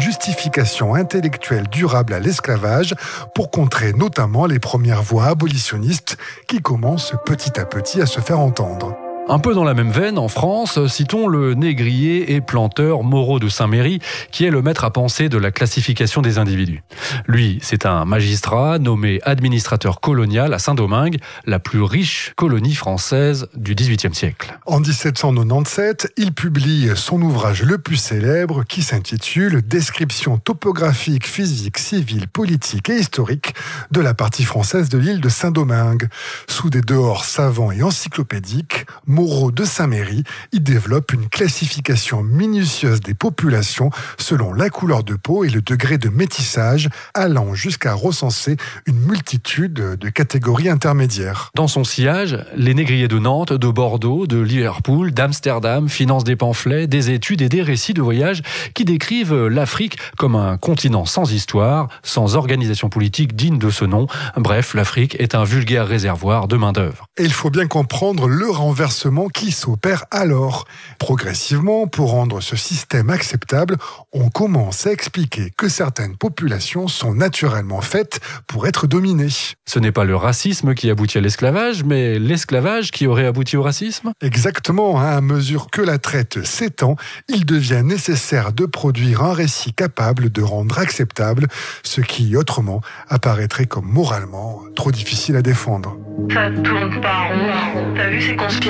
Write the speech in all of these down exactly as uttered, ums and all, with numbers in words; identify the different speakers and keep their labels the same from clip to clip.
Speaker 1: justification intellectuelle durable à l'esclavage pour contrer notamment les premières voix abolitionnistes qui commencent petit à petit à se faire entendre.
Speaker 2: Un peu dans la même veine, en France, citons le négrier et planteur Moreau de Saint-Méry, qui est le maître à penser de la classification des individus. Lui, c'est un magistrat nommé administrateur colonial à Saint-Domingue, la plus riche colonie française du dix-huitième siècle.
Speaker 1: En dix-sept cent quatre-vingt-dix-sept, il publie son ouvrage le plus célèbre qui s'intitule « Description topographique, physique, civile, politique et historique de la partie française de l'île de Saint-Domingue ». Sous des dehors savants et encyclopédiques, Moreau de Saint-Méry y développe une classification minutieuse des populations selon la couleur de peau et le degré de métissage, allant jusqu'à recenser une multitude de catégories intermédiaires.
Speaker 2: Dans son sillage, les négriers de Nantes, de Bordeaux, de Liverpool, d'Amsterdam financent des pamphlets, des études et des récits de voyage qui décrivent l'Afrique comme un continent sans histoire, sans organisation politique digne de ce nom. Bref, l'Afrique est un vulgaire réservoir de main-d'œuvre.
Speaker 1: Et il faut bien comprendre le renversement qui s'opère alors. Progressivement, pour rendre ce système acceptable, on commence à expliquer que certaines populations sont naturellement faites pour être dominées.
Speaker 2: Ce n'est pas le racisme qui aboutit à l'esclavage, mais l'esclavage qui aurait abouti au racisme ?
Speaker 1: Exactement, hein, à mesure que la traite s'étend, il devient nécessaire de produire un récit capable de rendre acceptable ce qui, autrement, apparaîtrait comme moralement trop difficile à défendre.
Speaker 3: Ça tourne pas rond. T'as vu ces conspirations ?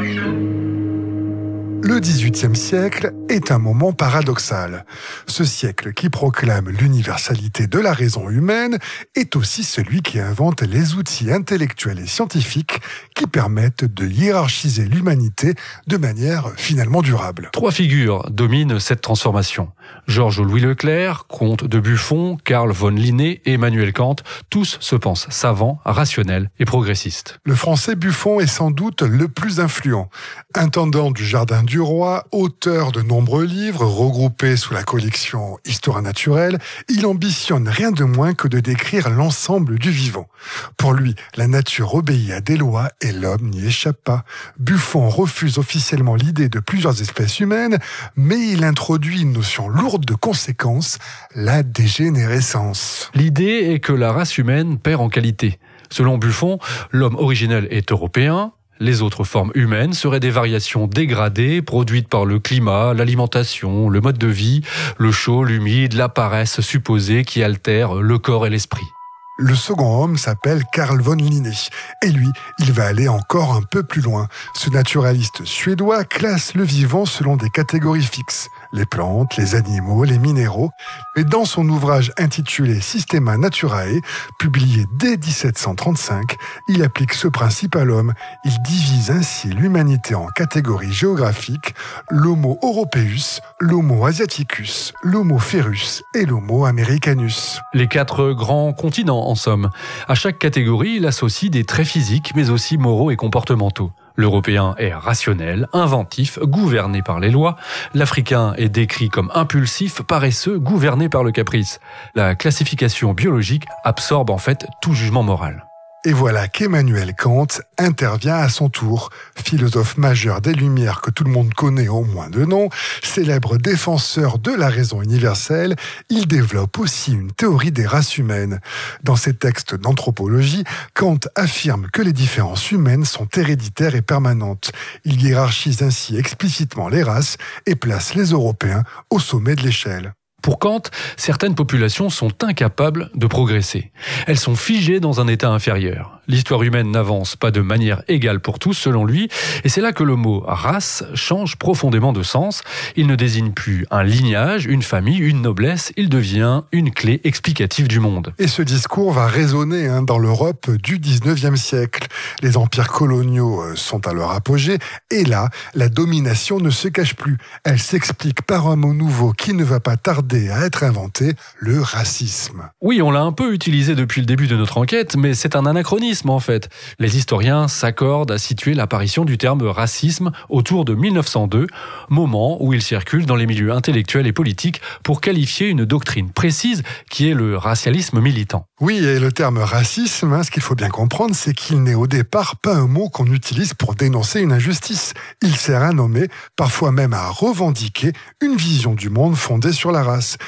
Speaker 1: Le dix-huitième siècle est un moment paradoxal. Ce siècle qui proclame l'universalité de la raison humaine est aussi celui qui invente les outils intellectuels et scientifiques qui permettent de hiérarchiser l'humanité de manière finalement durable.
Speaker 2: Trois figures dominent cette transformation. Georges-Louis Leclerc, comte de Buffon, Carl von Linné et Emmanuel Kant, tous se pensent savants, rationnels et progressistes.
Speaker 1: Le français Buffon est sans doute le plus influent. Intendant du Jardin du Roi, auteur de nombreux livres regroupés sous la collection Histoire naturelle, il ambitionne rien de moins que de décrire l'ensemble du vivant. Pour lui, la nature obéit à des lois et l'homme n'y échappe pas. Buffon refuse officiellement l'idée de plusieurs espèces humaines, mais il introduit une notion lourde de conséquences, la dégénérescence.
Speaker 2: L'idée est que la race humaine perd en qualité. Selon Buffon, l'homme originel est européen. Les autres formes humaines seraient des variations dégradées produites par le climat, l'alimentation, le mode de vie, le chaud, l'humide, la paresse supposée qui altère le corps et l'esprit.
Speaker 1: Le second homme s'appelle Carl von Linné. Et lui, il va aller encore un peu plus loin. Ce naturaliste suédois classe le vivant selon des catégories fixes. Les plantes, les animaux, les minéraux. Et dans son ouvrage intitulé Systema Naturae, publié dès dix-sept cent trente-cinq, il applique ce principe à l'homme. Il divise ainsi l'humanité en catégories géographiques, l'Homo europaeus, l'Homo asiaticus, l'Homo ferus et l'Homo americanus.
Speaker 2: Les quatre grands continents, en somme. À chaque catégorie, il associe des traits physiques, mais aussi moraux et comportementaux. L'Européen est rationnel, inventif, gouverné par les lois. L'Africain est décrit comme impulsif, paresseux, gouverné par le caprice. La classification biologique absorbe en fait tout jugement moral.
Speaker 1: Et voilà qu'Emmanuel Kant intervient à son tour. Philosophe majeur des Lumières que tout le monde connaît au moins de nom, célèbre défenseur de la raison universelle, il développe aussi une théorie des races humaines. Dans ses textes d'anthropologie, Kant affirme que les différences humaines sont héréditaires et permanentes. Il hiérarchise ainsi explicitement les races et place les Européens au sommet de l'échelle.
Speaker 2: Pour Kant, certaines populations sont incapables de progresser. Elles sont figées dans un état inférieur. L'histoire humaine n'avance pas de manière égale pour tous, selon lui, et c'est là que le mot « race » change profondément de sens. Il ne désigne plus un lignage, une famille, une noblesse, il devient une clé explicative du monde.
Speaker 1: Et ce discours va résonner hein, dans l'Europe du dix-neuvième siècle. Les empires coloniaux sont à leur apogée, et là, la domination ne se cache plus. Elle s'explique par un mot nouveau qui ne va pas tarder à être inventé, le racisme.
Speaker 2: Oui, on l'a un peu utilisé depuis le début de notre enquête, mais c'est un anachronisme en fait. Les historiens s'accordent à situer l'apparition du terme racisme autour de mille neuf cent deux, moment où il circule dans les milieux intellectuels et politiques pour qualifier une doctrine précise qui est le racialisme militant.
Speaker 1: Oui, et le terme racisme, hein, ce qu'il faut bien comprendre, c'est qu'il n'est au départ pas un mot qu'on utilise pour dénoncer une injustice. Il sert à nommer, parfois même à revendiquer, une vision du monde fondée sur la race.